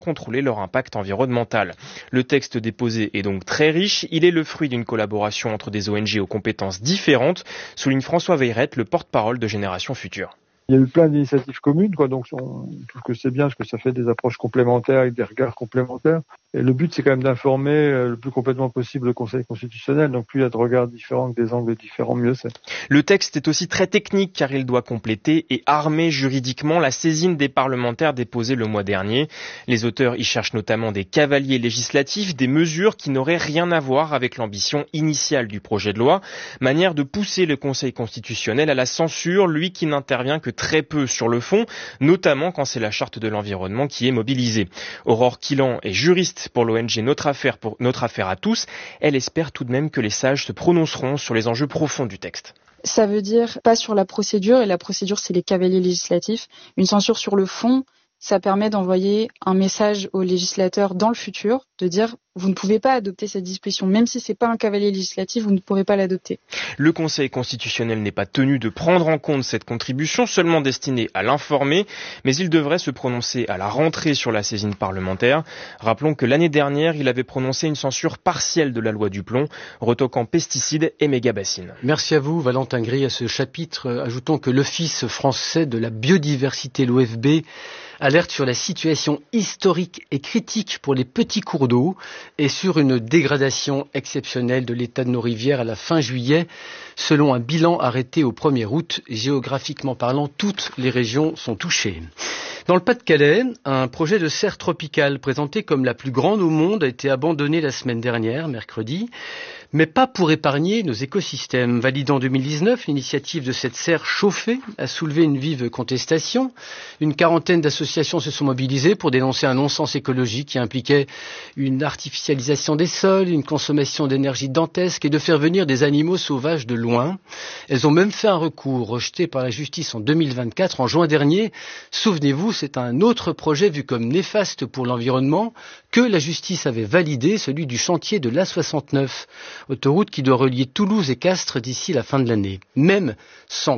contrôler leur impact environnemental. Le texte déposé est donc très riche. Il est le fruit d'une collaboration entre des ONG aux compétences différentes, souligne François Veyrette, le porte-parole de Génération Future. Il y a eu plein d'initiatives communes, donc on trouve que c'est bien parce que ça fait des approches complémentaires avec des regards complémentaires. Et le but, c'est quand même d'informer le plus complètement possible le Conseil constitutionnel. Donc plus il y a de regards différents, que des angles différents, mieux c'est. Le texte est aussi très technique car il doit compléter et armer juridiquement la saisine des parlementaires déposée le mois dernier. Les auteurs y cherchent notamment des cavaliers législatifs, des mesures qui n'auraient rien à voir avec l'ambition initiale du projet de loi. Manière de pousser le Conseil constitutionnel à la censure, lui qui n'intervient que très peu sur le fond, notamment quand c'est la charte de l'environnement qui est mobilisée. Aurore Quillan est juriste pour l'ONG Notre Affaire à tous. Elle espère tout de même que les sages se prononceront sur les enjeux profonds du texte. Ça veut dire pas sur la procédure, et la procédure c'est les cavaliers législatifs. Une censure sur le fond, ça permet d'envoyer un message aux législateurs dans le futur, de dire vous ne pouvez pas adopter cette disposition, même si c'est pas un cavalier législatif, vous ne pourrez pas l'adopter. Le Conseil constitutionnel n'est pas tenu de prendre en compte cette contribution seulement destinée à l'informer, mais il devrait se prononcer à la rentrée sur la saisine parlementaire. Rappelons que l'année dernière, il avait prononcé une censure partielle de la loi du plomb, retoquant pesticides et mégabassines. Merci à vous, Valentin Gris, à ce chapitre. Ajoutons que l'Office français de la biodiversité, l'OFB, alerte sur la situation historique et critique pour les petits cours d'eau et sur une dégradation exceptionnelle de l'état de nos rivières à la fin juillet. Selon un bilan arrêté au 1er août, géographiquement parlant, toutes les régions sont touchées. Dans le Pas-de-Calais, un projet de serre tropicale présenté comme la plus grande au monde a été abandonné la semaine dernière, mercredi, mais pas pour épargner nos écosystèmes. Validée en 2019, l'initiative de cette serre chauffée a soulevé une vive contestation. Une quarantaine d'associations se sont mobilisées pour dénoncer un non-sens écologique qui impliquait une artificialisation des sols, une consommation d'énergie dantesque et de faire venir des animaux sauvages de loin. Elles ont même fait un recours rejeté par la justice en 2024, en juin dernier. Souvenez-vous, c'est un autre projet vu comme néfaste pour l'environnement que la justice avait validé, celui du chantier de l'A69. Autoroute qui doit relier Toulouse et Castres d'ici la fin de l'année. Même sans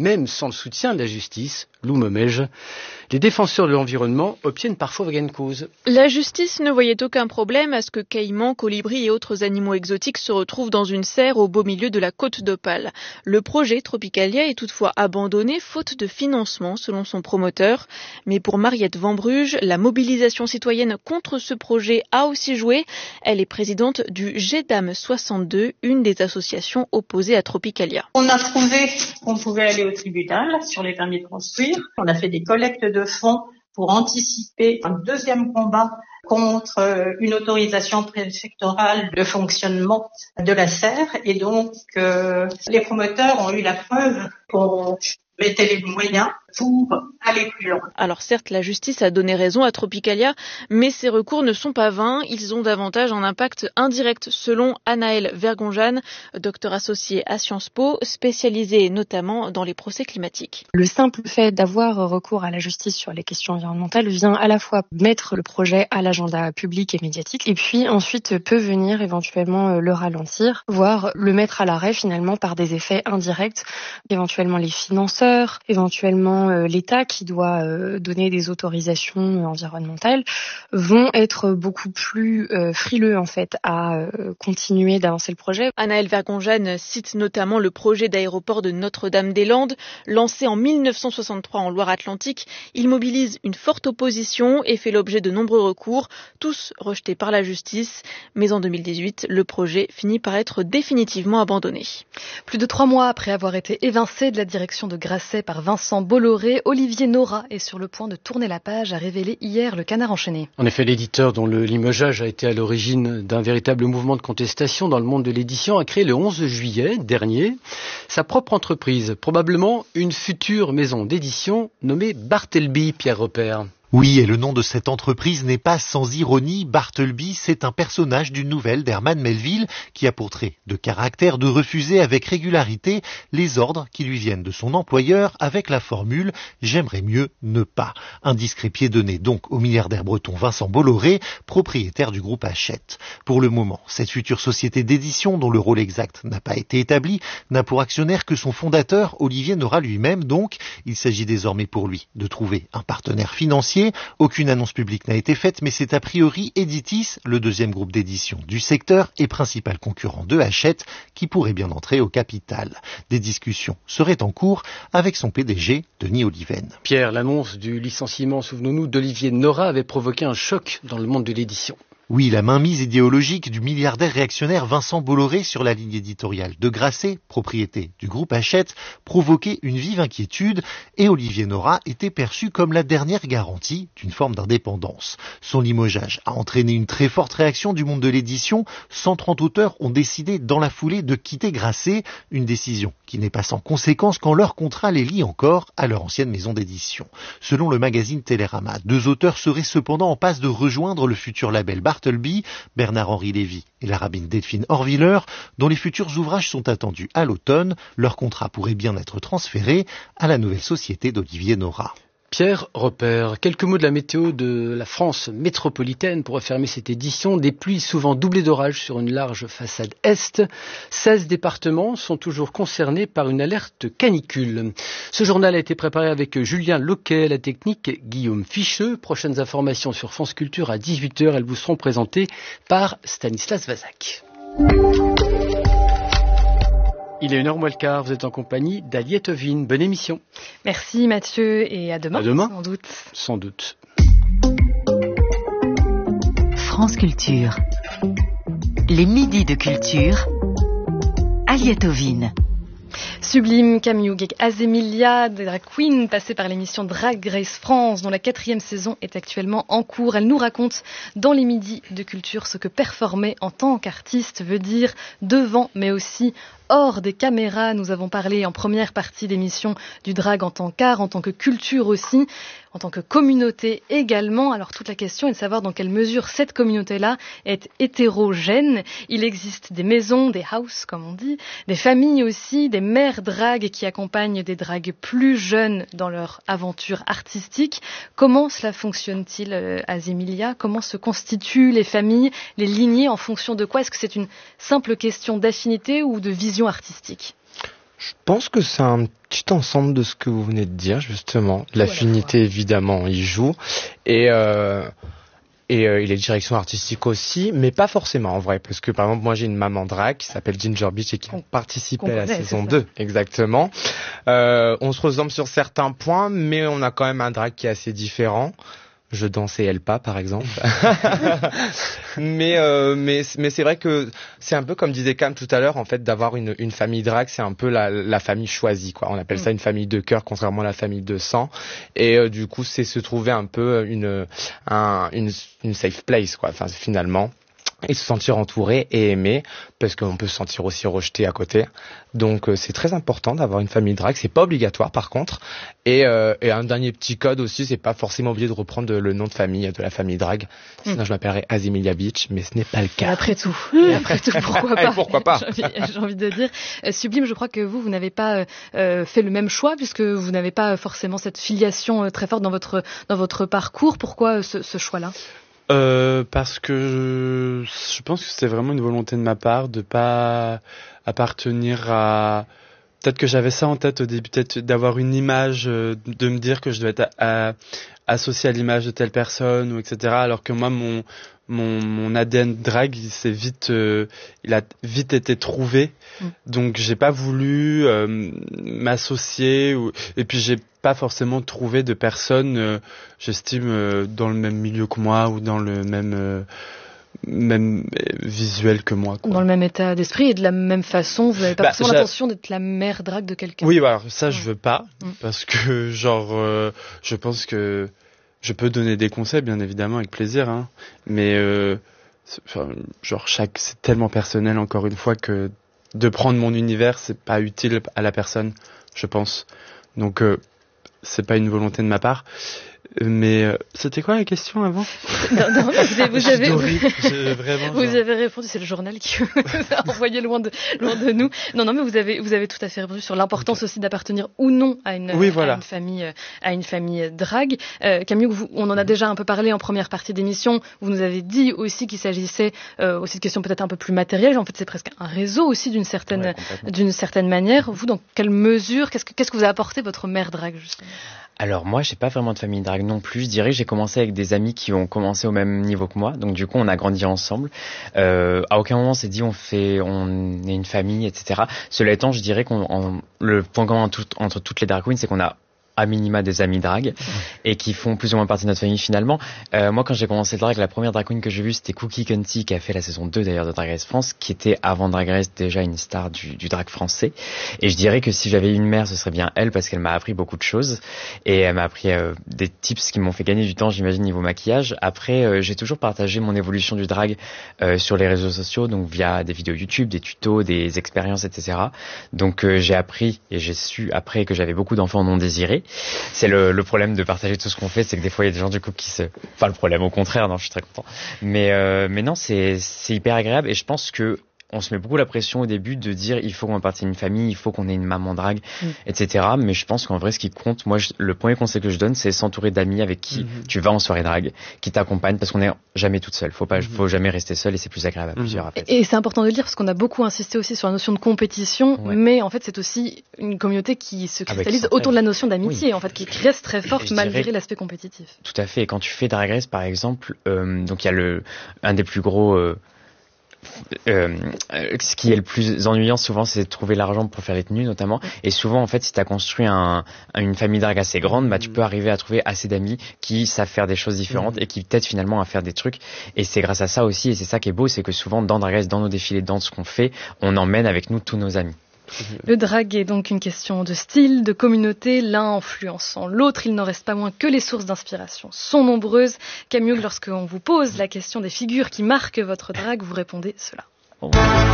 le soutien de la justice, Lou Momège, les défenseurs de l'environnement obtiennent parfois gain de cause. La justice ne voyait aucun problème à ce que caïmans, colibris et autres animaux exotiques se retrouvent dans une serre au beau milieu de la Côte d'Opale. Le projet Tropicalia est toutefois abandonné faute de financement selon son promoteur. Mais pour Mariette Vambruge, la mobilisation citoyenne contre ce projet a aussi joué. Elle est présidente du GEDAM 62, une des associations opposées à Tropicalia. On a trouvé qu'on pouvait aller au tribunal sur les permis de construire. On a fait des collectes de fonds pour anticiper un deuxième combat contre une autorisation préfectorale de fonctionnement de la serre. Et donc, les promoteurs ont eu la preuve qu'on mettait les moyens pour aller plus loin. Alors certes, la justice a donné raison à Tropicalia, mais ces recours ne sont pas vains. Ils ont davantage un impact indirect, selon Anaëlle Vergonjane, docteur associée à Sciences Po, spécialisée notamment dans les procès climatiques. Le simple fait d'avoir recours à la justice sur les questions environnementales vient à la fois mettre le projet à l'agenda public et médiatique, et puis ensuite peut venir éventuellement le ralentir, voire le mettre à l'arrêt finalement par des effets indirects, éventuellement les financeurs, éventuellement l'État qui doit donner des autorisations environnementales vont être beaucoup plus frileux en fait à continuer d'avancer le projet. Anaëlle Vergonjane cite notamment le projet d'aéroport de Notre-Dame-des-Landes, lancé en 1963 en Loire-Atlantique. Il mobilise une forte opposition et fait l'objet de nombreux recours, tous rejetés par la justice. Mais en 2018, le projet finit par être définitivement abandonné. Plus de 3 mois après avoir été évincé de la direction de Grasset par Vincent Bolloré, Olivier Nora est sur le point de tourner la page, a révélé hier le Canard enchaîné. En effet, l'éditeur dont le limogeage a été à l'origine d'un véritable mouvement de contestation dans le monde de l'édition a créé le 11 juillet dernier sa propre entreprise, probablement une future maison d'édition nommée Bartleby, Pierre Repère. Oui, et le nom de cette entreprise n'est pas sans ironie. Bartleby, c'est un personnage d'une nouvelle d'Herman Melville qui a pour trait de caractère de refuser avec régularité les ordres qui lui viennent de son employeur avec la formule « j'aimerais mieux ne pas ». Un discret pied donné donc au milliardaire breton Vincent Bolloré, propriétaire du groupe Hachette. Pour le moment, cette future société d'édition dont le rôle exact n'a pas été établi n'a pour actionnaire que son fondateur Olivier Nora lui-même. Donc, il s'agit désormais pour lui de trouver un partenaire financier dossier. Aucune annonce publique n'a été faite, mais c'est a priori Editis, le deuxième groupe d'édition du secteur et principal concurrent de Hachette, qui pourrait bien entrer au capital. Des discussions seraient en cours avec son PDG, Denis Oliven. Pierre, l'annonce du licenciement, souvenons-nous, d'Olivier Nora avait provoqué un choc dans le monde de l'édition. Oui, la mainmise idéologique du milliardaire réactionnaire Vincent Bolloré sur la ligne éditoriale de Grasset, propriété du groupe Hachette, provoquait une vive inquiétude et Olivier Nora était perçu comme la dernière garantie d'une forme d'indépendance. Son limogeage a entraîné une très forte réaction du monde de l'édition. 130 auteurs ont décidé dans la foulée de quitter Grasset, une décision qui n'est pas sans conséquence quand leur contrat les lie encore à leur ancienne maison d'édition. Selon le magazine Télérama, 2 auteurs seraient cependant en passe de rejoindre le futur label Bartleby, Bernard-Henri Lévy et la rabbine Delphine Horviller, dont les futurs ouvrages sont attendus à l'automne. Leur contrat pourrait bien être transféré à la nouvelle société d'Olivier Nora. Pierre Repère, quelques mots de la météo de la France métropolitaine pour refermer cette édition. Des pluies souvent doublées d'orages sur une large façade est. 16 départements sont toujours concernés par une alerte canicule. Ce journal a été préparé avec Julien Loquet, la technique Guillaume Ficheux. Prochaines informations sur France Culture à 18h. Elles vous seront présentées par Stanislas Vazak. Il est 1h moins le quart, vous êtes en compagnie d'Aliette Ovine. Bonne émission. Merci Mathieu et à demain. À demain. Sans doute. Sans doute. France Culture. Les midis de culture. Aliette Ovine. Sublime, Camille Houguet, Azemilia, drag queen, passée par l'émission Drag Race France, dont la 4e saison est actuellement en cours. Elle nous raconte dans les midis de culture ce que performer en tant qu'artiste veut dire devant, mais aussi hors des caméras. Nous avons parlé en première partie d'émission du drag en tant qu'art, en tant que culture aussi, en tant que communauté également. Alors toute la question est de savoir dans quelle mesure cette communauté-là est hétérogène. Il existe des maisons, des houses comme on dit, des familles aussi, des mères drag qui accompagnent des dragues plus jeunes dans leur aventure artistique. Comment cela fonctionne-t-il, Azemilia ? Comment se constituent les familles, les lignées, en fonction de quoi ? Est-ce que c'est une simple question d'affinité ou de vision artistique ? Je pense que c'est un petit ensemble de ce que vous venez de dire, justement. L'affinité, évidemment, y joue. Et les directions artistiques aussi, mais pas forcément, en vrai. Parce que, par exemple, moi, j'ai une maman drag qui s'appelle Ginger Beach et qui participe à la saison 2. Exactement. On se ressemble sur certains points, mais on a quand même un drag qui est assez différent. Je danse et elle pas, par exemple. mais c'est vrai que c'est un peu comme disait Cam tout à l'heure, en fait, d'avoir une famille drag, c'est un peu la famille choisie, quoi. On appelle ça une famille de cœur, contrairement à la famille de sang. Et du coup, c'est se trouver un peu une safe place, quoi. Enfin, finalement. Et se sentir entouré et aimé, parce qu'on peut se sentir aussi rejeté à côté. Donc c'est très important d'avoir une famille drag, c'est pas obligatoire par contre. Et un dernier petit code aussi, c'est pas forcément obligé de reprendre le nom de famille de la famille drag. Sinon je m'appellerais Azemilia Beach, mais ce n'est pas le cas. Et après tout, pourquoi pas, pourquoi pas. J'ai envie de dire. Sublime, je crois que vous n'avez pas fait le même choix, puisque vous n'avez pas forcément cette filiation très forte dans votre parcours. Pourquoi ce choix-là ? Parce que je pense que c'est vraiment une volonté de ma part de pas appartenir à... Peut-être que j'avais ça en tête au début, peut-être d'avoir une image, de me dire que je devais être associé à l'image de telle personne, ou etc. Alors que moi, mon ADN drag, il a vite été trouvé. Donc j'ai pas voulu m'associer, et puis j'ai pas forcément trouvé de personnes, j'estime, dans le même milieu que moi ou dans le même visuel que moi, quoi. Dans le même état d'esprit et de la même façon, vous n'avez pas forcément l'intention d'être la mère drague de quelqu'un. Oui, alors ça je veux pas, parce que je pense que je peux donner des conseils, bien évidemment, avec plaisir, hein, mais c'est tellement personnel, encore une fois, que de prendre mon univers, c'est pas utile à la personne, je pense. Donc c'est pas une volonté de ma part. Mais c'était quoi la question avant ? Non, vous avez répondu, c'est le journal qui vous a envoyé loin de nous. Non, mais vous avez tout à fait répondu sur l'importance aussi d'appartenir ou non à une famille drague. Camille, on en a déjà un peu parlé en première partie d'émission. Vous nous avez dit aussi qu'il s'agissait aussi de questions peut-être un peu plus matérielles. En fait, c'est presque un réseau aussi d'une certaine manière. Vous, dans quelle mesure, qu'est-ce que vous a apporté votre mère drague, justement ? Alors moi, j'ai pas vraiment de famille drag non plus. Je dirais que j'ai commencé avec des amis qui ont commencé au même niveau que moi. Donc du coup, on a grandi ensemble. À aucun moment on s'est dit on est une famille, etc. Cela étant, je dirais le point commun entre toutes les drag queens, c'est qu'on a à minima des amis drag et qui font plus ou moins partie de notre famille finalement. Moi, quand j'ai commencé le drag, la première drag queen que j'ai vue, c'était Cookie Cunty, qui a fait la saison 2 d'ailleurs de Drag Race France, qui était avant Drag Race déjà une star du drag français. Et je dirais que si j'avais une mère, ce serait bien elle, parce qu'elle m'a appris beaucoup de choses et elle m'a appris des tips qui m'ont fait gagner du temps, j'imagine, niveau maquillage. Après, j'ai toujours partagé mon évolution du drag sur les réseaux sociaux, donc via des vidéos YouTube, des tutos, des expériences, etc. Donc j'ai appris et j'ai su après que j'avais beaucoup d'enfants non désirés. C'est le problème de partager tout ce qu'on fait, c'est que des fois il y a des gens du coup enfin le problème, au contraire, non, je suis très content. Mais non, c'est hyper agréable et je pense que on se met beaucoup la pression au début de dire il faut qu'on appartienne à une famille, il faut qu'on ait une maman drague, etc. Mais je pense qu'en vrai, ce qui compte, moi, le premier conseil que je donne, c'est s'entourer d'amis avec qui tu vas en soirée drague, qui t'accompagnent, parce qu'on n'est jamais toute seule. Faut jamais rester seul et c'est plus agréable à plusieurs après. Et c'est important de le dire parce qu'on a beaucoup insisté aussi sur la notion de compétition, mais en fait, c'est aussi une communauté qui se cristallise autour de la notion d'amitié, en fait, qui reste très forte malgré l'aspect compétitif. Tout à fait. Et quand tu fais Drag Race, par exemple, donc il y a un des plus gros ce qui est le plus ennuyant souvent, c'est de trouver l'argent pour faire les tenues notamment, et souvent en fait si tu as construit une famille drague assez grande, bah tu peux arriver à trouver assez d'amis qui savent faire des choses différentes et qui t'aident finalement à faire des trucs, et c'est grâce à ça aussi, et c'est ça qui est beau, c'est que souvent dans Drag Race, dans nos défilés, dans ce qu'on fait, on emmène avec nous tous nos amis. Le drag est donc une question de style, de communauté, l'un influençant l'autre. Il n'en reste pas moins que les sources d'inspiration sont nombreuses. Camille, lorsqu'on vous pose la question des figures qui marquent votre drag, vous répondez cela.